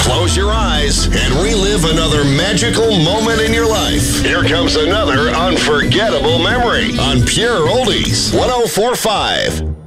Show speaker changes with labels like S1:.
S1: close your eyes, and relive another magical moment in your life. Here comes another unforgettable memory on Pure Oldies 104.5.